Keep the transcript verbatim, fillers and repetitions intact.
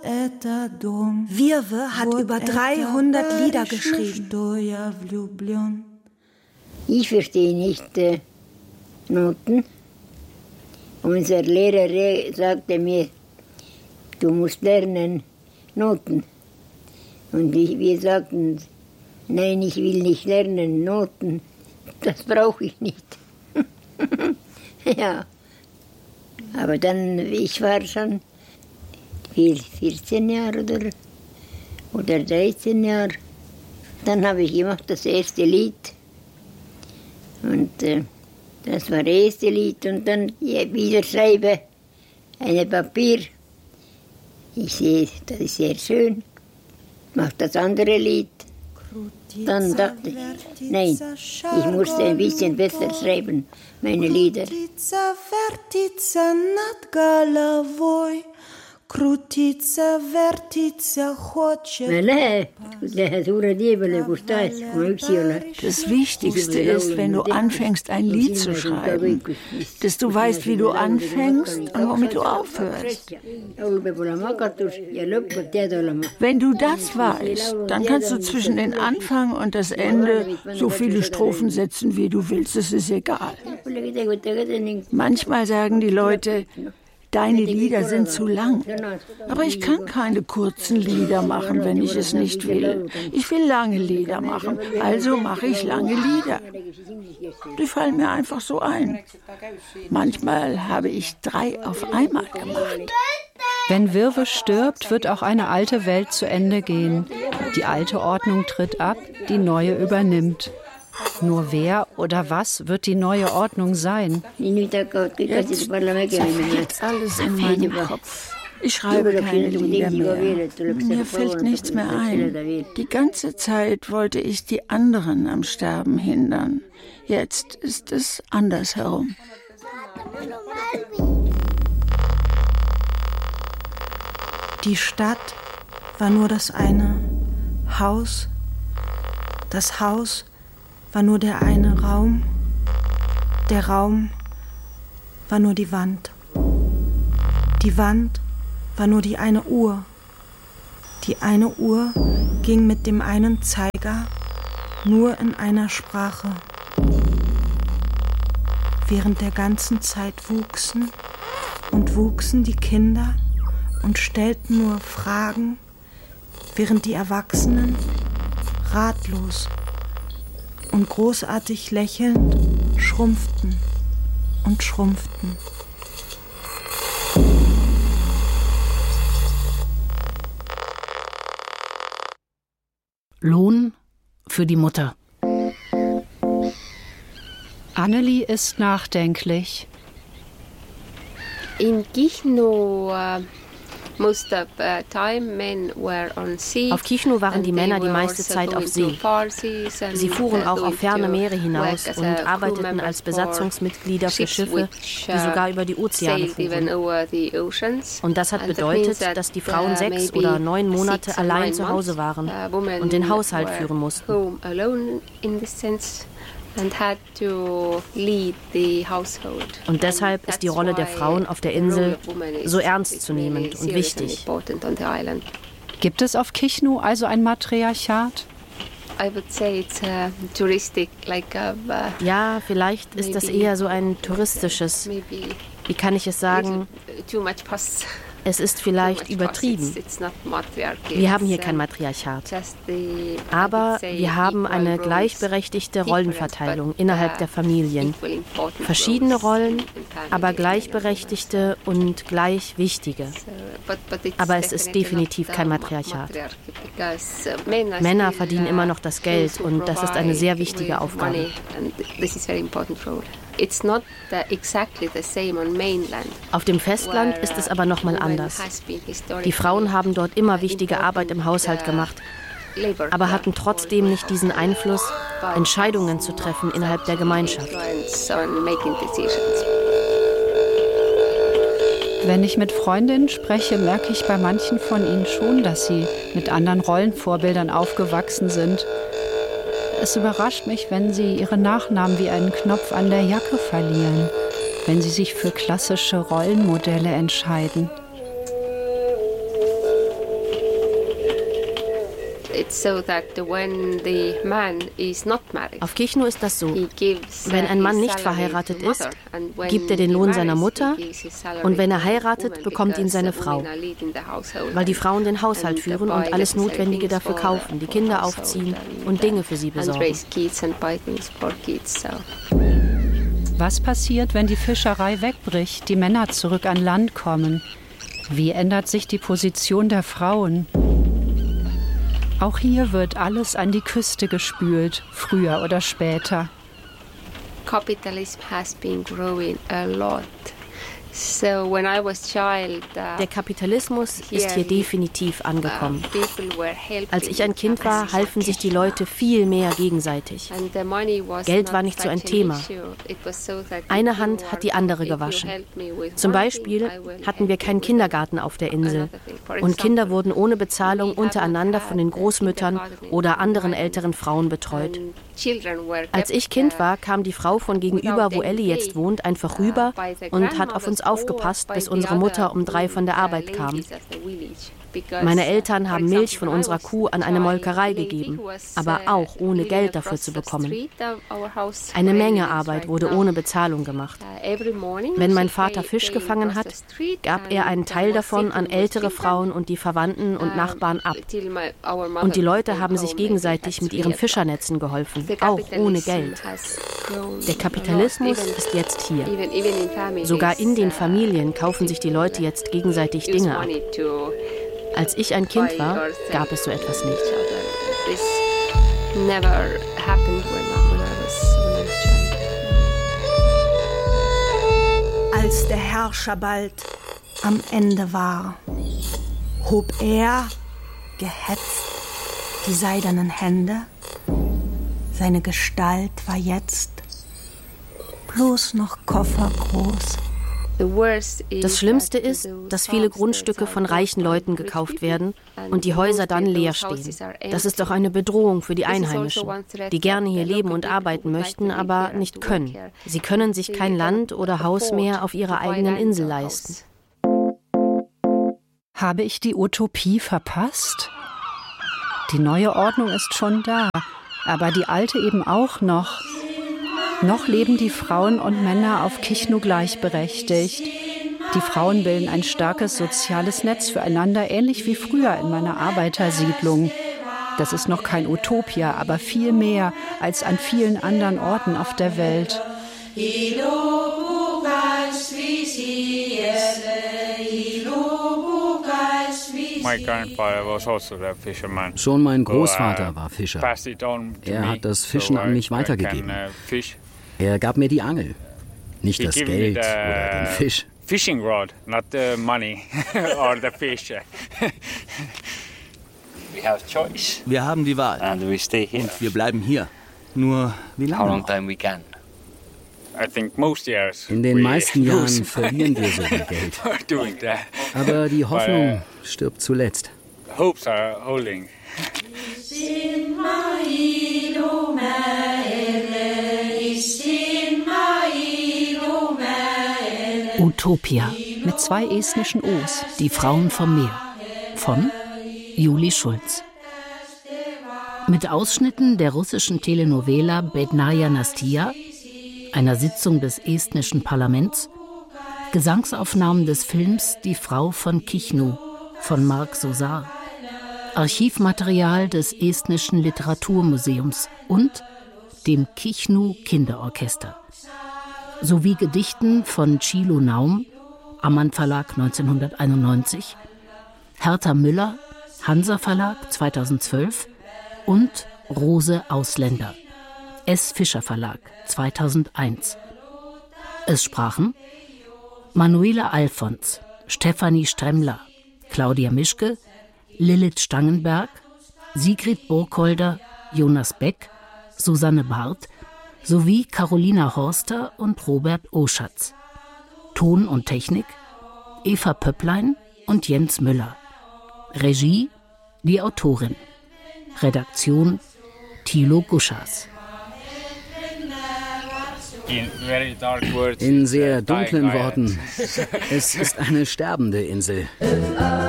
Virwe hat über dreihundert Lieder geschrieben. Ich verstehe nicht äh, Noten. Unser Lehrer sagte mir, du musst lernen Noten. Und ich, wir sagten, nein, ich will nicht lernen Noten. Das brauche ich nicht. Ja. Aber dann, ich war schon vierzehn Jahre oder, oder dreizehn Jahre. Dann habe ich gemacht das erste Lied. Und äh, das war das erste Lied. Und dann ja, wieder schreibe ein Papier. Ich sehe, das ist sehr schön. Mache das andere Lied. Dann dachte ich, nein, ich musste ein bisschen besser schreiben, meine Lieder. Das Wichtigste ist, wenn du anfängst, ein Lied zu schreiben, dass du weißt, wie du anfängst und womit du aufhörst. Wenn du das weißt, dann kannst du zwischen den Anfang und das Ende so viele Strophen setzen, wie du willst. Es ist egal. Manchmal sagen die Leute, deine Lieder sind zu lang. Aber ich kann keine kurzen Lieder machen, wenn ich es nicht will. Ich will lange Lieder machen, also mache ich lange Lieder. Die fallen mir einfach so ein. Manchmal habe ich drei auf einmal gemacht. Wenn Virwe stirbt, wird auch eine alte Welt zu Ende gehen. Die alte Ordnung tritt ab, die neue übernimmt. Nur wer oder was wird die neue Ordnung sein? Jetzt zerfällt alles in meinem Kopf. Ich schreibe keine Lieder mehr. Mir fällt nichts mehr ein. Die ganze Zeit wollte ich die anderen am Sterben hindern. Jetzt ist es andersherum. Die Stadt war nur das eine Haus. Das Haus war nur der eine Raum. Der Raum war nur die Wand. Die Wand war nur die eine Uhr. Die eine Uhr ging mit dem einen Zeiger nur in einer Sprache. Während der ganzen Zeit wuchsen und wuchsen die Kinder und stellten nur Fragen, während die Erwachsenen ratlos und großartig lächelnd schrumpften und schrumpften. Lohn für die Mutter. Annelie ist nachdenklich. In Kichno Auf Kichno waren die Männer die meiste Zeit auf See. Sie fuhren auch auf ferne Meere hinaus und arbeiteten als Besatzungsmitglieder für Schiffe, die sogar über die Ozeane fuhren. Und das hat bedeutet, dass die Frauen sechs oder neun Monate allein zu Hause waren und den Haushalt führen mussten. Und deshalb ist die Rolle der Frauen auf der Insel so ernstzunehmend und wichtig. Gibt es auf Kichno also ein Matriarchat? Ja, vielleicht ist das eher so ein touristisches, wie kann ich es sagen, es ist vielleicht übertrieben. Wir haben hier kein Matriarchat. Aber wir haben eine gleichberechtigte Rollenverteilung innerhalb der Familien. Verschiedene Rollen, aber gleichberechtigte und gleich wichtige. Aber es ist definitiv kein Matriarchat. Männer verdienen immer noch das Geld und das ist eine sehr wichtige Aufgabe. Auf dem Festland ist es aber nochmal anders. Die Frauen haben dort immer wichtige Arbeit im Haushalt gemacht, aber hatten trotzdem nicht diesen Einfluss, Entscheidungen zu treffen innerhalb der Gemeinschaft. Wenn ich mit Freundinnen spreche, merke ich bei manchen von ihnen schon, dass sie mit anderen Rollenvorbildern aufgewachsen sind. Es überrascht mich, wenn sie ihre Nachnamen wie einen Knopf an der Jacke verlieren, wenn sie sich für klassische Rollenmodelle entscheiden. Auf Kichnu ist das so. Wenn ein Mann nicht verheiratet ist, gibt er den Lohn seiner Mutter, und wenn er heiratet, bekommt ihn seine Frau, weil die Frauen den Haushalt führen und alles Notwendige dafür kaufen, die Kinder aufziehen und Dinge für sie besorgen. Was passiert, wenn die Fischerei wegbricht, die Männer zurück an Land kommen? Wie ändert sich die Position der Frauen? Auch hier wird alles an die Küste gespült, früher oder später. Capitalism has been growing a lot. So when I was child, uh, Der Kapitalismus ist hier definitiv angekommen. Als ich ein Kind war, halfen sich die Leute viel mehr gegenseitig. Geld war nicht so ein Thema. Eine Hand hat die andere gewaschen. Zum Beispiel hatten wir keinen Kindergarten auf der Insel. Und Kinder wurden ohne Bezahlung untereinander von den Großmüttern oder anderen älteren Frauen betreut. Als ich Kind war, kam die Frau von gegenüber, wo Ellie jetzt wohnt, einfach rüber und hat auf uns aufgepasst, bis unsere Mutter um drei von der Arbeit kam. Meine Eltern haben Milch von unserer Kuh an eine Molkerei gegeben, aber auch ohne Geld dafür zu bekommen. Eine Menge Arbeit wurde ohne Bezahlung gemacht. Wenn mein Vater Fisch gefangen hat, gab er einen Teil davon an ältere Frauen und die Verwandten und Nachbarn ab. Und die Leute haben sich gegenseitig mit ihren Fischernetzen geholfen, auch ohne Geld. Der Kapitalismus ist jetzt hier. Sogar in den Familien kaufen sich die Leute jetzt gegenseitig Dinge ab. Als ich ein Kind war, gab es so etwas nicht. Als der Herrscher bald am Ende war, hob er, gehetzt, die seidenen Hände. Seine Gestalt war jetzt bloß noch koffergroß. Das Schlimmste ist, dass viele Grundstücke von reichen Leuten gekauft werden und die Häuser dann leer stehen. Das ist doch eine Bedrohung für die Einheimischen, die gerne hier leben und arbeiten möchten, aber nicht können. Sie können sich kein Land oder Haus mehr auf ihrer eigenen Insel leisten. Habe ich die Utopie verpasst? Die neue Ordnung ist schon da, aber die alte eben auch noch. Noch leben die Frauen und Männer auf Kichnu gleichberechtigt. Die Frauen bilden ein starkes soziales Netz füreinander, ähnlich wie früher in meiner Arbeitersiedlung. Das ist noch kein Utopia, aber viel mehr als an vielen anderen Orten auf der Welt. Schon mein Großvater war Fischer. Er hat das Fischen an mich weitergegeben. Er gab mir die Angel, nicht das Geld oder den Fisch. Fishing rod, not the money or the fish. We have choice. Wir haben die Wahl. And we stay here. Und wir bleiben hier. Nur wie lange? How long time we can. I think most years. In den meisten Jahren verlieren wir so viel Geld. Aber die Hoffnung stirbt zuletzt. Hopes are holding. Utopia mit zwei estnischen O's. Die Frauen vom Meer von Juli Schulz. Mit Ausschnitten der russischen Telenovela Bednaja Nastia, einer Sitzung des estnischen Parlaments, Gesangsaufnahmen des Films Die Frau von Kichnu von Mark Sosar, Archivmaterial des estnischen Literaturmuseums und dem Kichnu Kinderorchester, sowie Gedichten von Tshilo Naum, Ammann Verlag neunzehnhunderteinundneunzig, Hertha Müller, Hansa Verlag zweitausendzwölf und Rose Ausländer, S. Fischer Verlag zweitausendeins. Es sprachen Manuela Alfons, Stefanie Stremmler, Claudia Mischke, Lilith Stangenberg, Sigrid Burkholder, Jonas Beck, Susanne Barth sowie Carolina Horster und Robert Oschatz. Ton und Technik Eva Pöpplein und Jens Müller. Regie die Autorin. Redaktion Thilo Guschas. In sehr dunklen Worten, es ist eine sterbende Insel.